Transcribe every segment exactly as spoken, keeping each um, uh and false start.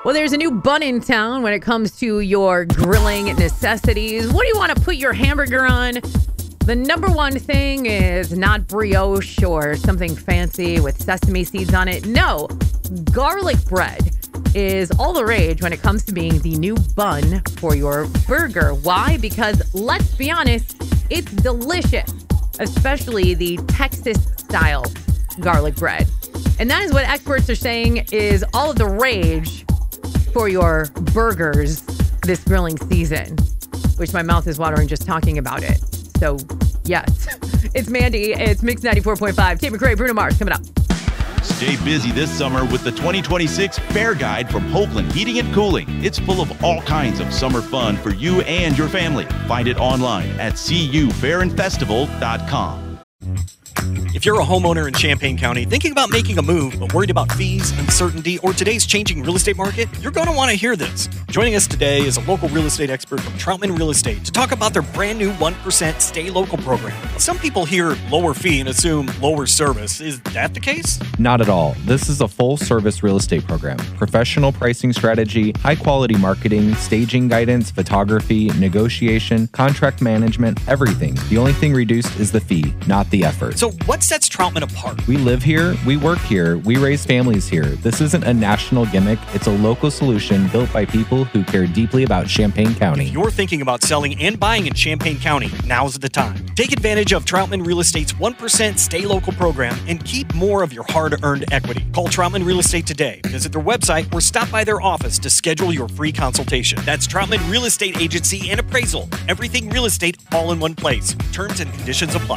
Well, there's a new bun in town when it comes to your grilling necessities. What do you want to put your hamburger on? The number one thing is not brioche or something fancy with sesame seeds on it. No, garlic bread is all the rage when it comes to being the new bun for your burger. Why? Because let's be honest, it's delicious, especially the Texas-style garlic bread. And that is what experts are saying is all of the rage for your burgers this grilling season, which my mouth is watering just talking about it. So, yes, it's Mandy. It's Mix ninety-four point five. Tate McRae, Bruno Mars coming up. Stay busy this summer with the twenty twenty-six Fair Guide from Hoagland Heating and Cooling. It's full of all kinds of summer fun for you and your family. Find it online at c u fair and festival dot com. If you're a homeowner in Champaign County thinking about making a move but worried about fees, uncertainty, or today's changing real estate market, you're going to want to hear this. Joining us today is a local real estate expert from Troutman Real Estate to talk about their brand new one percent Stay Local program. Some people hear lower fee and assume lower service. Is that the case? Not at all. This is a full-service real estate program. Professional pricing strategy, high-quality marketing, staging guidance, photography, negotiation, contract management, everything. The only thing reduced is the fee, not the effort. So what sets Troutman apart? We live here, we work here, we raise families here. This isn't a national gimmick. It's a local solution built by people who care deeply about Champaign County. If you're thinking about selling and buying in Champaign County, now's the time. Take advantage of Troutman Real Estate's one percent Stay Local program and keep more of your hard-earned equity. Call Troutman Real Estate today. Visit their website or stop by their office to schedule your free consultation. That's Troutman Real Estate Agency and Appraisal. Everything real estate all in one place. Terms and conditions apply.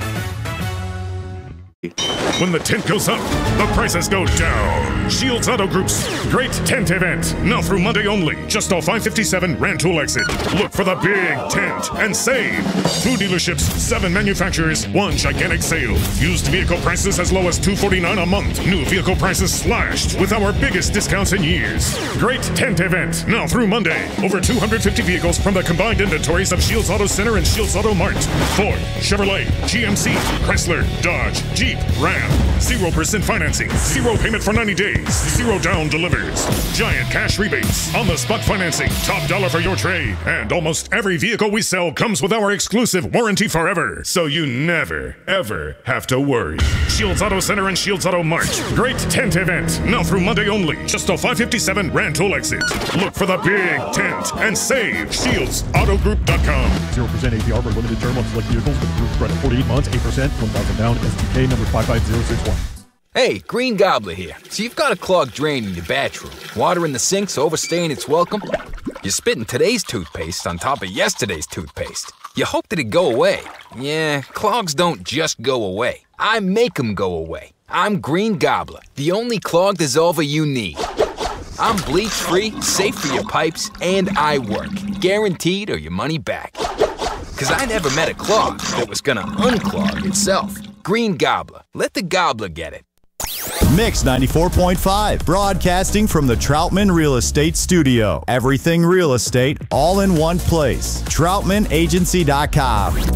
When the tent goes up, the prices go down. Shields Auto Group's Great Tent Event, now through Monday only, just off I fifty-seven Rantoul exit. Look for the big tent and save. Two dealerships, seven manufacturers, one gigantic sale. Used vehicle prices as low as two hundred forty-nine dollars a month. New vehicle prices slashed with our biggest discounts in years. Great Tent Event, now through Monday. Over two hundred fifty vehicles from the combined inventories of Shields Auto Center and Shields Auto Mart. Ford, Chevrolet, G M C, Chrysler, Dodge, Jeep, Ram. Zero percent financing. Zero payment for ninety days. Zero down delivers. Giant cash rebates. On the spot financing. Top dollar for your trade. And almost every vehicle we sell comes with our exclusive warranty forever. So you never, ever have to worry. Shields Auto Center and Shields Auto Mart. Great tent event. Now through Monday only. Just off I fifty-seven Rantoul exit. Look for the big tent and save. Shields Auto Group dot com. zero percent A P R for limited term on select vehicles with approved credit. forty-eight months, eight percent, one thousand down, S D K number five five zero six one. Hey, Green Gobbler here. So you've got a clogged drain in your bathroom. Water in the sink's overstaying its welcome. You're spitting today's toothpaste on top of yesterday's toothpaste. You hope that it'd go away. Yeah, clogs don't just go away. I make them go away. I'm Green Gobbler, the only clog dissolver you need. I'm bleach-free, safe for your pipes, and I work. Guaranteed or your money back. Because I never met a clog that was gonna unclog itself. Green Gobbler. Let the gobbler get it. Mix ninety-four point five, broadcasting from the Troutman Real Estate Studio. Everything real estate, all in one place. Troutman Agency dot com.